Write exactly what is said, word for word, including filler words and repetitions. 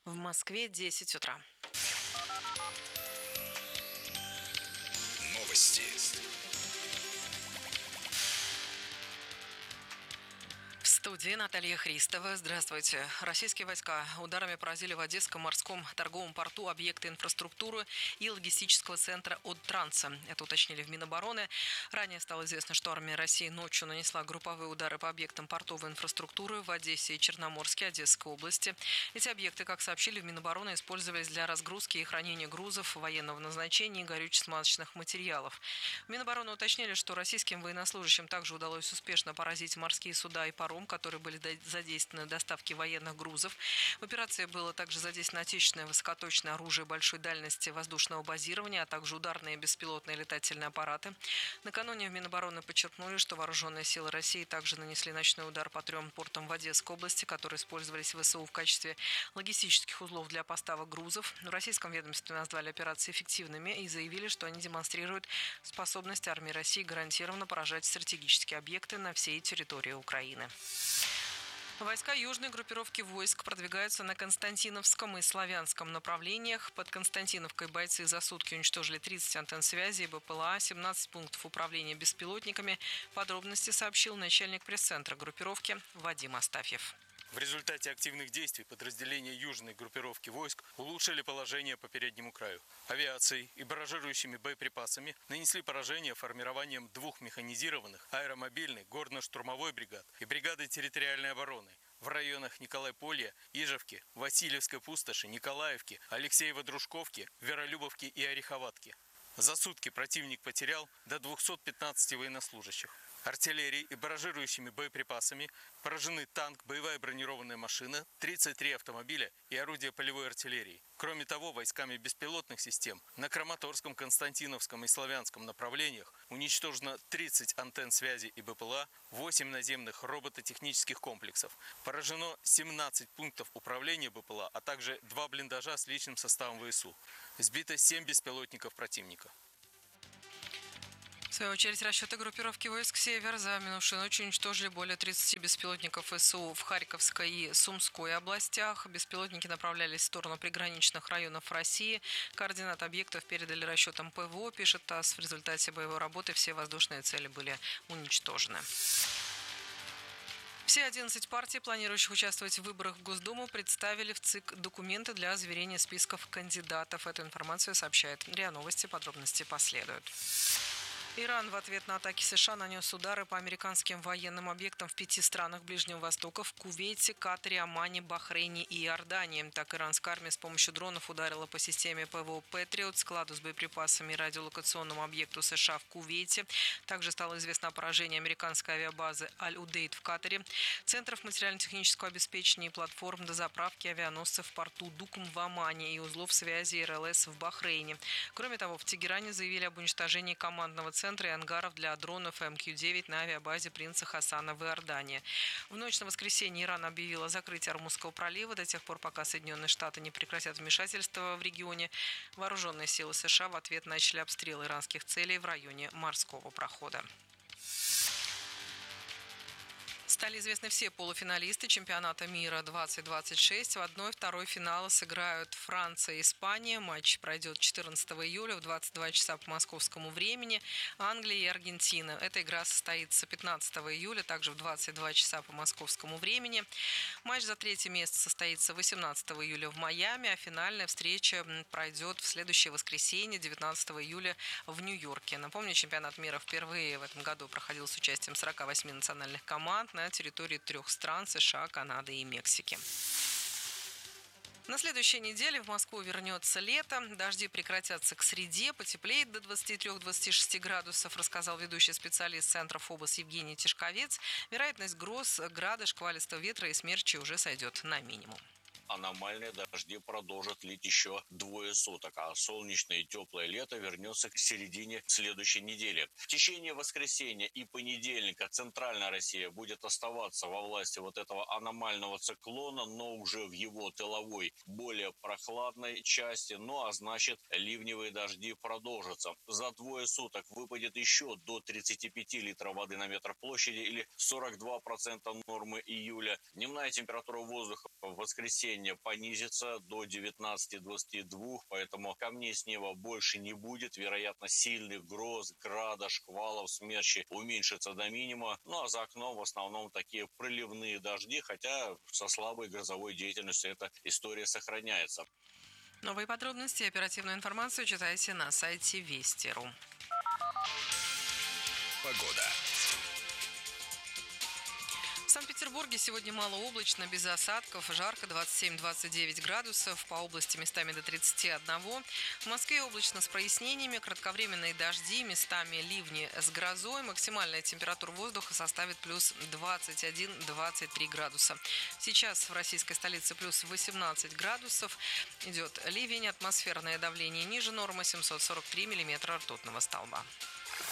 В Москве десять утра. Новости. В студии Наталья Христова. Здравствуйте. Российские войска ударами поразили в Одесском морском торговом порту объекты инфраструктуры и логистического центра «Одтранса». Это уточнили в Минобороны. Ранее стало известно, что армия России ночью нанесла групповые удары по объектам портовой инфраструктуры в Одессе и Черноморске Одесской области. Эти объекты, как сообщили в Минобороны, использовались для разгрузки и хранения грузов военного назначения и горюче-смазочных материалов. В Минобороны уточнили, что российским военнослужащим также удалось успешно поразить морские суда и паром, которые были задействованы в доставке военных грузов. В операции было также задействовано отечественное высокоточное оружие большой дальности воздушного базирования, а также ударные беспилотные летательные аппараты. Накануне в Минобороны подчеркнули, что вооруженные силы России также нанесли ночной удар по трем портам в Одесской области, которые использовались в ВСУ в качестве логистических узлов для поставок грузов. В российском ведомстве назвали операции эффективными и заявили, что они демонстрируют способность армии России гарантированно поражать стратегические объекты на всей территории Украины. Войска южной группировки войск продвигаются на Константиновском и Славянском направлениях. Под Константиновкой бойцы за сутки уничтожили тридцать антенн связи и БПЛА, семнадцать пунктов управления беспилотниками. Подробности сообщил начальник пресс-центра группировки Вадим Астафьев. В результате активных действий подразделения южной группировки войск улучшили положение по переднему краю. Авиацией и барражирующими боеприпасами нанесли поражение формированием двух механизированных аэромобильных горно-штурмовой бригад и бригады территориальной обороны в районах Николай-Полья, Ижевки, Васильевской пустоши, Николаевки, Алексеево-Дружковки, Веролюбовки и Ореховатки. За сутки противник потерял до двухсот пятнадцати военнослужащих. Артиллерией и барражирующими боеприпасами поражены танк, боевая бронированная машина, тридцать три автомобиля и орудия полевой артиллерии. Кроме того, войсками беспилотных систем на Краматорском, Константиновском и Славянском направлениях уничтожено тридцать антенн связи и БПЛА, восемь наземных робототехнических комплексов. Поражено семнадцать пунктов управления БПЛА, а также два блиндажа с личным составом ВСУ. Сбито семь беспилотников противника. В свою очередь, расчеты группировки войск «Север» за минувшую ночь уничтожили более тридцати беспилотников ВСУ в Харьковской и Сумской областях. Беспилотники направлялись в сторону приграничных районов России. Координаты объектов передали расчетам ПВО, пишет ТАСС. В результате боевой работы все воздушные цели были уничтожены. Все одиннадцать партий, планирующих участвовать в выборах в Госдуму, представили в ЦИК документы для заверения списков кандидатов. Эту информацию сообщает РИА Новости. Подробности последуют. Иран в ответ на атаки США нанес удары по американским военным объектам в пяти странах Ближнего Востока: в Кувейте, Катаре, Омане, Бахрейне и Иордании. Так, иранская армия с помощью дронов ударила по системе ПВО «Патриот», складу с боеприпасами и радиолокационному объекту США в Кувейте. Также стало известно о поражении американской авиабазы Аль-Удейд в Катаре, центров материально-технического обеспечения и платформ дозаправки авианосцев в порту Дукм в Омане и узлов связи РЛС в Бахрейне. Кроме того, в Тегеране заявили об уничтожении командного центра и ангаров для дронов эм кью девять на авиабазе принца Хасана в Иордании. В ночь на воскресенье Иран объявил о закрытии Ормузского пролива до тех пор, пока Соединенные Штаты не прекратят вмешательство в регионе. Вооруженные силы США в ответ начали обстрел иранских целей в районе морского прохода. Стали известны все полуфиналисты чемпионата мира двадцать двадцать шесть. В одной второй финала сыграют Франция и Испания. Матч пройдет четырнадцатого июля в двадцать два часа по московскому времени. Англия и Аргентина. Эта игра состоится пятнадцатого июля, также в двадцать два часа по московскому времени. Матч за третье место состоится восемнадцатого июля в Майами, а финальная встреча пройдет в следующее воскресенье, девятнадцатого июля в Нью-Йорке. Напомню, чемпионат мира впервые в этом году проходил с участием сорока восьми национальных команд на территории трех стран – США, Канады и Мексики. На следующей неделе в Москву вернется лето. Дожди прекратятся к среде, потеплеет до двадцати трёх — двадцати шести градусов, рассказал ведущий специалист Центра ФОБОС Евгений Тишковец. Вероятность гроз, града, шквалистого ветра и смерчи уже сойдет на минимум. Аномальные дожди продолжат лить еще двое суток, а солнечное и теплое лето вернется к середине следующей недели. В течение воскресенья и понедельника центральная Россия будет оставаться во власти вот этого аномального циклона, но уже в его тыловой, более прохладной части, ну а значит ливневые дожди продолжатся. За двое суток выпадет еще до тридцати пяти литров воды на метр площади или сорок два процента нормы июля. Дневная температура воздуха в воскресенье давление понизится до девятнадцати двадцати двух, поэтому камней с неба больше не будет. Вероятно, сильных гроз, града, шквалов, смерчи уменьшится до минимума. Ну а за окном в основном такие проливные дожди, хотя со слабой грозовой деятельностью эта история сохраняется. Новые подробности и оперативную информацию читайте на сайте Вести точка ру. Погода. В Санкт-Петербурге сегодня малооблачно, без осадков, жарко, двадцать семь - двадцать девять градусов, по области местами до тридцати одного. В Москве облачно с прояснениями, кратковременные дожди, местами ливни с грозой. Максимальная температура воздуха составит плюс двадцать один - двадцать три градуса. Сейчас в российской столице плюс восемнадцать градусов. Идет ливень, атмосферное давление ниже нормы, семьсот сорок три миллиметра ртутного столба.